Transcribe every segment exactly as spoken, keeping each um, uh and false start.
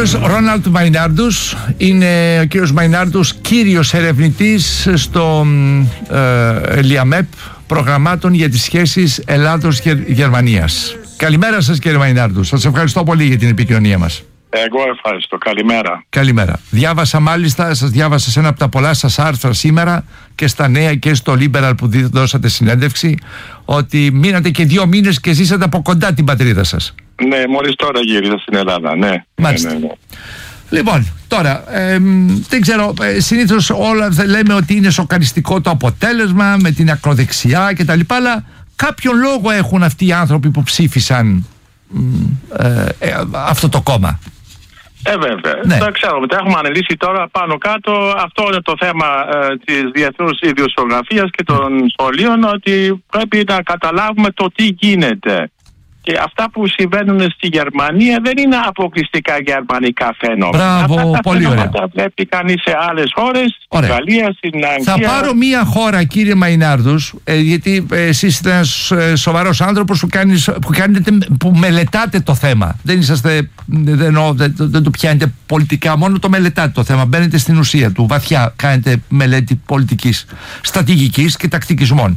κύριος Ρόναλντ Μαϊνάρντους είναι ο κύριος Μαϊνάρντους, κύριος ερευνητής στο ε, ΛΙΑΜΕΠ προγραμμάτων για τις σχέσεις Ελλάδος-Γερμανίας. Καλημέρα σας, κύριε Μαϊνάρντους. Σας ευχαριστώ πολύ για την επικοινωνία μας. Εγώ ευχαριστώ. Καλημέρα. Καλημέρα. Διάβασα μάλιστα, σας διάβασα σε ένα από τα πολλά σας άρθρα σήμερα και στα Νέα και στο Liberal που δώσατε συνέντευξη, ότι μείνατε και δύο μήνες και ζήσατε από κοντά την πατρίδα σας. Ναι, μόλις τώρα γύρισα στην Ελλάδα, ναι. Μάλιστα. Ναι, ναι, ναι. Λοιπόν, τώρα, ε, δεν ξέρω, ε, συνήθως όλα λέμε ότι είναι σοκαριστικό το αποτέλεσμα με την ακροδεξιά κτλ. Αλλά κάποιον λόγο έχουν αυτοί οι άνθρωποι που ψήφισαν ε, ε, αυτό το κόμμα. Ε, βέβαια. Ναι. Το ξέρουμε. Το έχουμε αναλύσει τώρα πάνω κάτω. Αυτό είναι το θέμα ε, της διεθνούς ιδιοσιογραφίας και των σχολείων, ότι πρέπει να καταλάβουμε το τι γίνεται. Και αυτά που συμβαίνουν στη Γερμανία δεν είναι αποκλειστικά γερμανικά φαινόμενα. Μπράβο, αυτά πολύ ωραία. Τα βλέπει κανείς σε άλλες χώρες, στην Γαλλία, στην Αγγλία. Θα πάρω μία χώρα, κύριε Μαϊνάρντους, ε, γιατί ε, εσείς είστε ένας ε, σοβαρός άνθρωπος που, κάνεις, που, κάνετε, που μελετάτε το θέμα. Δεν είσαστε, δεν, δεν, δεν το πιάνετε πολιτικά, μόνο το μελετάτε το θέμα. Μπαίνετε στην ουσία του, βαθιά κάνετε μελέτη πολιτικής, στρατηγικής και τακτικισμών.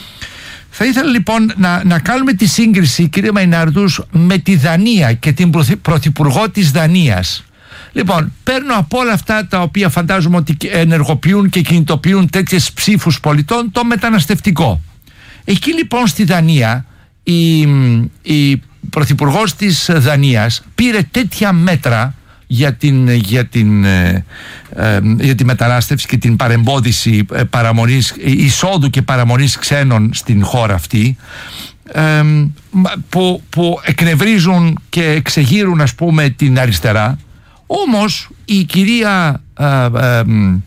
Θα ήθελα λοιπόν να, να κάνουμε τη σύγκριση, κύριε Μαϊνάρντους, με τη Δανία και την πρωθυπουργό της Δανίας. Λοιπόν, παίρνω από όλα αυτά τα οποία φαντάζομαι ότι ενεργοποιούν και κινητοποιούν τέτοιες ψήφους πολιτών, το μεταναστευτικό. Εκεί λοιπόν στη Δανία η, η πρωθυπουργός της Δανίας πήρε τέτοια μέτρα για την, για την, ε, ε, για τη μετανάστευση και την παρεμπόδιση ε, παραμονής, εισόδου και παραμονής ξένων στην χώρα αυτή, ε, που, που εκνευρίζουν και εξεγείρουν, ας πούμε, την αριστερά. Όμως η κυρία ε, ε,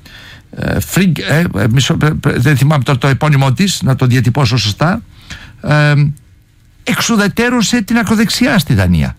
ε, Φριγκ, ε, ε, μισό, ε, δεν θυμάμαι το, το επώνυμό της, να το διατυπώσω σωστά, ε, εξουδετερώσε την ακροδεξιά στη Δανία.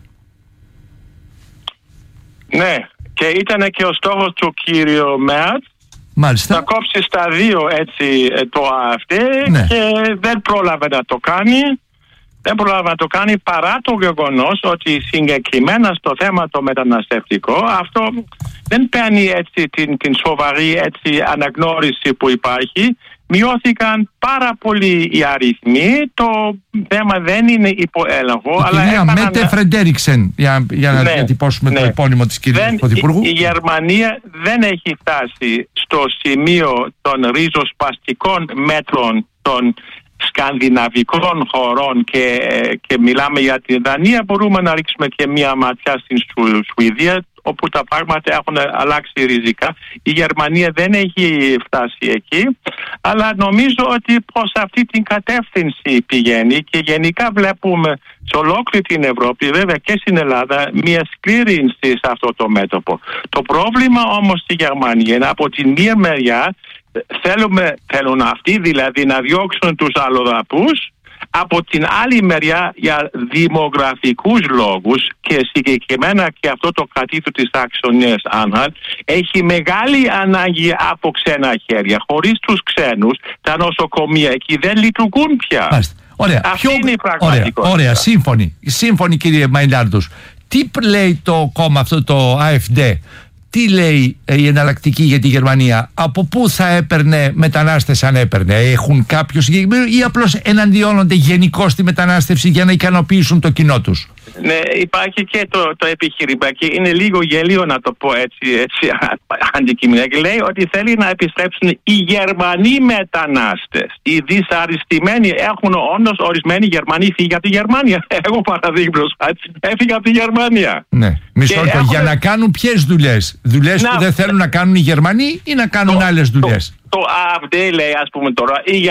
Ναι, και ήταν και ο στόχος του κύριου Μέρτ να κόψει στα δύο έτσι το ΑΕΦΔ, ναι. Και δεν πρόλαβε να το κάνει. Δεν πρόλαβε να το κάνει παρά το γεγονός ότι συγκεκριμένα στο θέμα το μεταναστευτικό αυτό δεν παίρνει έτσι την, την σοβαρή έτσι αναγνώριση που υπάρχει. Μειώθηκαν πάρα πολύ οι αριθμοί. Το θέμα δεν είναι υπό έλεγχο. Η κυρία Μέτε Φρεντέριξεν, για, για να ναι, διατυπώσουμε ναι. το επώνυμο της κυρίας Πρωθυπουργού. Η, η Γερμανία δεν έχει φτάσει στο σημείο των ριζοσπαστικών μέτρων των σκανδιναβικών χωρών και, και μιλάμε για τη Δανία. Μπορούμε να ρίξουμε και μία ματιά στην Σουηδία, όπου τα πράγματα έχουν αλλάξει ριζικά. Η Γερμανία δεν έχει φτάσει εκεί, αλλά νομίζω ότι προς αυτή την κατεύθυνση πηγαίνει και γενικά βλέπουμε σε ολόκληρη την Ευρώπη, βέβαια και στην Ελλάδα, μια σκλήρυνση σε αυτό το μέτωπο. Το πρόβλημα όμως στη Γερμανία είναι από την μία μεριά θέλουμε, θέλουν αυτοί δηλαδή να διώξουν τους αλλοδαπούς, από την άλλη μεριά για δημογραφικούς λόγους και συγκεκριμένα και αυτό το κρατήδιο της Σαξονίας Άνχαλτ έχει μεγάλη ανάγκη από ξένα χέρια. Χωρίς τους ξένους τα νοσοκομεία εκεί δεν λειτουργούν πια. Μάλιστα. Ωραία. Αυτή Ποιο... είναι η πραγματικότητα. Ωραία, ωραία. Σύμφωνοι. Σύμφωνοι, κύριε Μαϊνάρντους. Τι λέει το κόμμα αυτό, το ΑΕΦΔ? Τι λέει η εναλλακτική για τη Γερμανία? Από πού θα έπαιρνε μετανάστες, αν έπαιρνε? Έχουν κάποιο συγκεκριμένο ή απλώς εναντιώνονται γενικώς στη μετανάστευση για να ικανοποιήσουν το κοινό τους? Ναι, υπάρχει και το, το επιχείρημα και είναι λίγο γελίο να το πω έτσι, έτσι αντικειμενικά. Λέει ότι θέλει να επιστρέψουν οι Γερμανοί μετανάστες. Οι δυσαρεστημένοι έχουν όντως ορισμένοι Γερμανοί φύγει από τη Γερμανία. Εγώ παραδείγματος έφυγα από τη Γερμανία. Ναι, μισό λεπτό. Για να κάνουν ποιες δουλειές? Δουλειές να, που δεν θέλουν να κάνουν οι Γερμανοί ή να κάνουν το, άλλες δουλειές? Το, το ΑΕΦΔ λέει, ας πούμε τώρα, οι